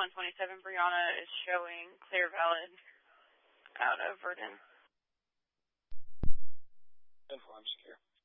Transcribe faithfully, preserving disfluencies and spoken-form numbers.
one twenty-seven Brianna is showing clear valid out of Verdun. ten four, I'm secure.